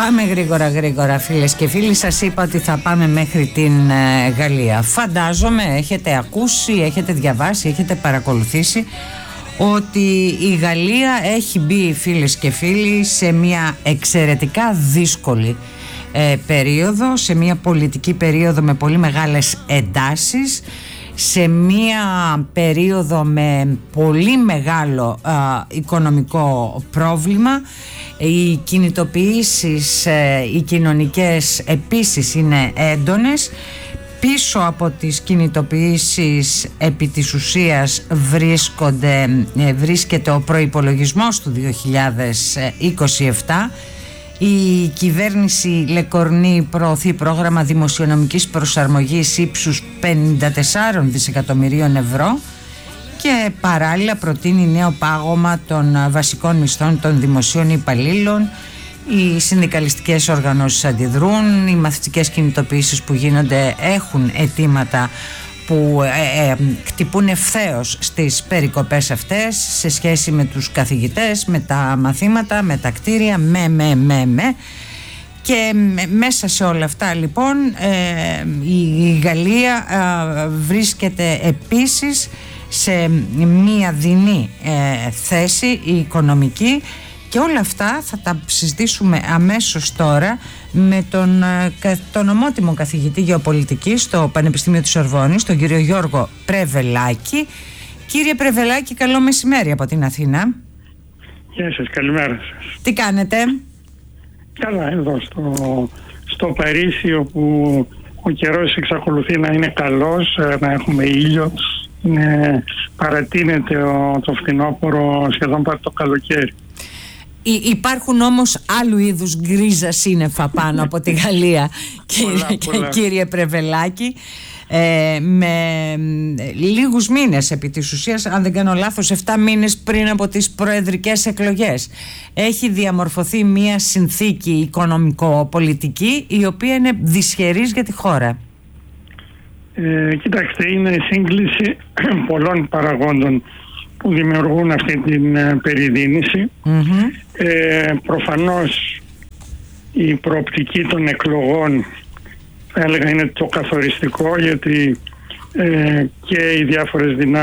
Πάμε γρήγορα φίλες και φίλοι. Σας είπα ότι θα πάμε μέχρι την Γαλλία. Φαντάζομαι έχετε ακούσει, έχετε διαβάσει, έχετε παρακολουθήσει ότι η Γαλλία έχει μπει, φίλες και φίλοι, σε μια εξαιρετικά δύσκολη περίοδο, σε μια πολιτική περίοδο με πολύ μεγάλες εντάσεις, σε μια περίοδο με πολύ μεγάλο οικονομικό πρόβλημα. Οι κινητοποιήσεις, οι κοινωνικές επίσης είναι έντονες. Πίσω από τις κινητοποιήσεις επί της ουσίας βρίσκεται ο προϋπολογισμός του 2027. Η κυβέρνηση Λεκορνή προωθεί πρόγραμμα δημοσιονομικής προσαρμογής ύψους 54 δισεκατομμυρίων ευρώ και παράλληλα προτείνει νέο πάγωμα των βασικών μισθών των δημοσίων υπαλλήλων. Οι συνδικαλιστικές οργανώσεις αντιδρούν, οι μαθητικές κινητοποιήσεις που γίνονται έχουν αιτήματα που χτυπούν ευθέως στις περικοπές αυτές σε σχέση με τους καθηγητές, με τα μαθήματα, με τα κτίρια, και μέσα σε όλα αυτά λοιπόν η Γαλλία βρίσκεται επίσης σε μια δεινή θέση οικονομική. Και όλα αυτά θα τα συζητήσουμε αμέσως τώρα με τον ομότιμο καθηγητή γεωπολιτικής στο Πανεπιστήμιο της Σορβόνης, τον κύριο Γιώργο Πρεβελάκη. Κύριε Πρεβελάκη, καλό μεσημέρι από την Αθήνα. Γεια σας, καλημέρα σας. Τι κάνετε? Καλά, εδώ στο Παρίσι, όπου ο καιρός εξακολουθεί να είναι καλός, να έχουμε ήλιο. Παρατείνεται το φθινόπωρο, σχεδόν πάρει το καλοκαίρι. Υπάρχουν όμως άλλου είδους γκρίζα σύννεφα πάνω από τη Γαλλία, κύριε Πρεβελάκη, με λίγους μήνες επί της ουσίας, αν δεν κάνω λάθος 7 μήνες πριν από τις προεδρικές εκλογές, έχει διαμορφωθεί μια συνθήκη οικονομικο-πολιτική η οποία είναι δυσχερής για τη χώρα. Κοιτάξτε, είναι σύγκληση πολλών παραγόντων που δημιουργούν αυτή την περιδίνηση. Προφανώς η προοπτική των εκλογών, θα έλεγα, είναι το καθοριστικό, γιατί και οι διάφορες δυνάμεις